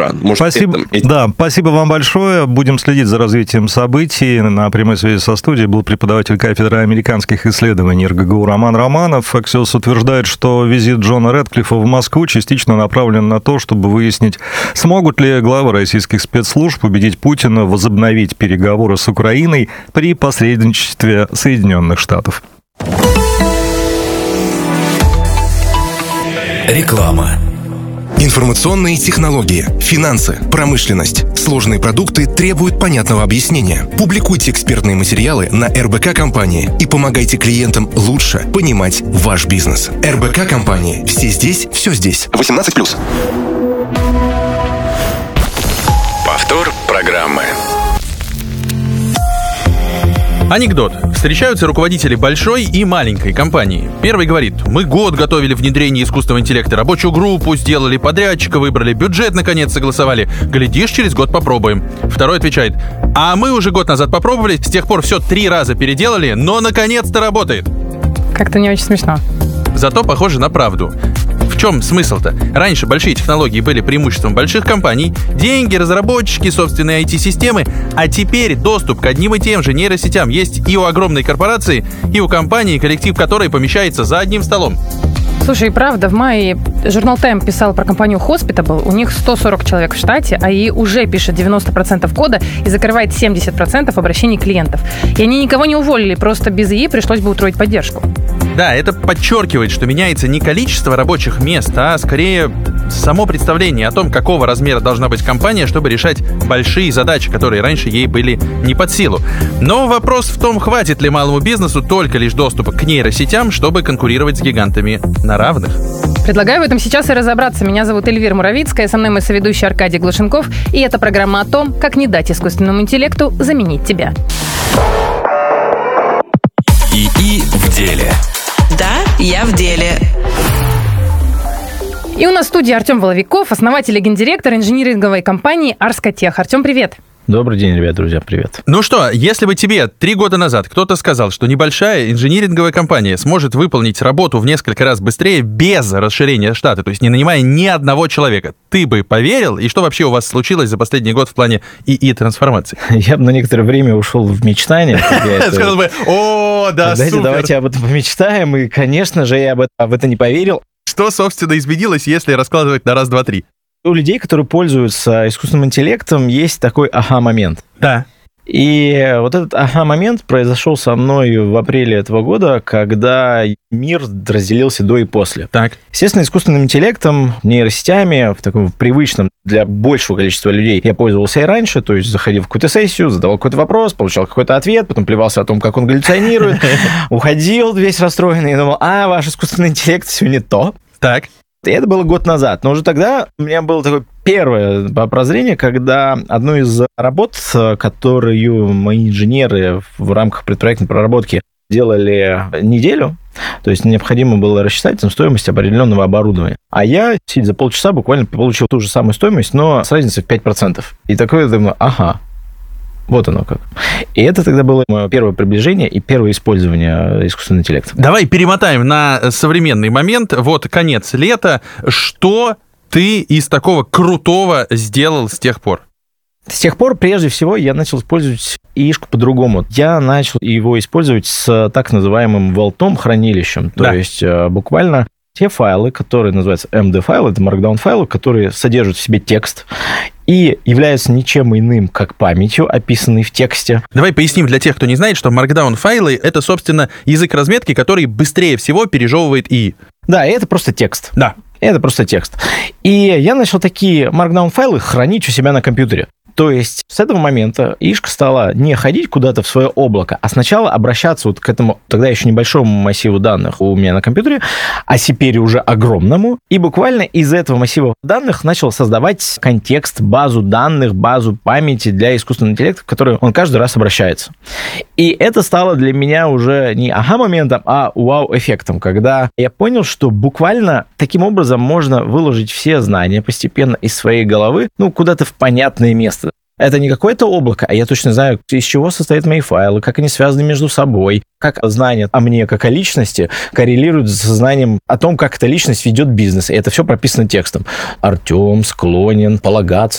стран. Может, спасибо. Да, спасибо вам большое. Будем следить за развитием событий. На прямой связи со студией был преподаватель кафедры американских исследований РГГУ Роман Романов. Axios утверждает, что визит Джона Рэдклиффа в Москву частично направлен на то, чтобы выяснить, смогут ли главы российских спецслужб убедить Путина возобновить переговоры с Украиной при посредничестве Соединенных Штатов. Реклама. Информационные технологии, финансы, промышленность. Сложные продукты требуют понятного объяснения. Публикуйте экспертные материалы на РБК компании и помогайте клиентам лучше понимать ваш бизнес. РБК компании. Все здесь, все здесь. 18+. Повтор программы. Анекдот. Встречаются руководители большой и маленькой компании. Первый говорит: мы год готовили внедрение искусственного интеллекта, рабочую группу сделали, подрядчика выбрали, бюджет наконец согласовали. Глядишь, через год попробуем. Второй отвечает: а мы уже год назад попробовали, с тех пор все 3 раза переделали, но наконец-то работает. Как-то не очень смешно. Зато похоже на правду. В чем смысл-то? Раньше большие технологии были преимуществом больших компаний, деньги, разработчики, собственные IT-системы, а теперь доступ к одним и тем же нейросетям есть и у огромной корпорации, и у компании, коллектив которой помещается за одним столом. Слушай, правда, в мае журнал Time писал про компанию Hospitable. У них 140 человек в штате, а ей уже пишет 90% кода и закрывает 70% обращений клиентов. И они никого не уволили, просто без ИИ пришлось бы утроить поддержку. Да, это подчеркивает, что меняется не количество рабочих мест, а скорее само представление о том, какого размера должна быть компания, чтобы решать большие задачи, которые раньше ей были не под силу. Но вопрос в том, хватит ли малому бизнесу только лишь доступа к нейросетям, чтобы конкурировать с гигантами на равных. Предлагаю в этом сейчас и разобраться. Меня зовут Эльвира Муравицкая, со мной мой соведущий Аркадий Глушенков, и это программа о том, как не дать искусственному интеллекту заменить тебя. ИИ в деле. Да, я в деле. И у нас в студии Артем Воловиков, основатель и гендиректор инжиниринговой компании Арскотех. Артем, привет. Добрый день, ребят, друзья, привет. Ну что, если бы тебе 3 года назад кто-то сказал, что небольшая инжиниринговая компания сможет выполнить работу в несколько раз быстрее без расширения штата, то есть не нанимая ни одного человека, ты бы поверил? И что вообще у вас случилось за последний год в плане ИИ-трансформации? Я бы на некоторое время ушел в мечтание. Сказал бы: о, да, супер. Давайте об этом помечтаем, и, конечно же, я в это не поверил. Что, собственно, изменилось, если раскладывать на раз, два, три? У людей, которые пользуются искусственным интеллектом, есть такой ага-момент. Да. И вот этот ага-момент произошел со мной в апреле этого года, когда мир разделился до и после. Так. Естественно, искусственным интеллектом, нейросетями, в таком привычном для большего количества людей я пользовался и раньше, то есть заходил в какую-то сессию, задавал какой-то вопрос, получал какой-то ответ, потом плевался о том, как он галлюционирует, уходил весь расстроенный и думал: ваш искусственный интеллект все не то. Так. И это было год назад. Но уже тогда у меня было такое первое прозрение, когда одну из работ, которую мои инженеры в рамках предпроектной проработки делали неделю, то есть необходимо было рассчитать там стоимость определенного оборудования. А я, сидя за полчаса, буквально получил ту же самую стоимость, но с разницей в 5%. И такое думаю: ага. Вот оно как. И это тогда было мое первое приближение и первое использование искусственного интеллекта. Давай перемотаем на современный момент. Вот конец лета. Что ты из такого крутого сделал с тех пор? С тех пор, прежде всего, я начал использовать ИИшку по-другому. Я начал его использовать с так называемым волтом, хранилищем. То есть буквально те файлы, которые называются MD-файлы, это Markdown-файлы, которые содержат в себе текст и являются ничем иным, как памятью, описанной в тексте. Давай поясним для тех, кто не знает, что Markdown-файлы — это, собственно, язык разметки, который быстрее всего пережевывает ИИ. Да, и это просто текст. Да. Это просто текст. И я начал такие Markdown-файлы хранить у себя на компьютере. То есть с этого момента ИИшка стала не ходить куда-то в свое облако, а сначала обращаться вот к этому тогда еще небольшому массиву данных у меня на компьютере, а теперь уже огромному. И буквально из этого массива данных начал создавать контекст, базу данных, базу памяти для искусственного интеллекта, в которую он каждый раз обращается. И это стало для меня уже не ага-моментом, а вау-эффектом, когда я понял, что буквально таким образом можно выложить все знания постепенно из своей головы, куда-то в понятное место. Это не какое-то облако, а я точно знаю, из чего состоят мои файлы, как они связаны между собой, как знание о мне как о личности коррелирует с знанием о том, как эта личность ведет бизнес. И это все прописано текстом. Артем склонен полагаться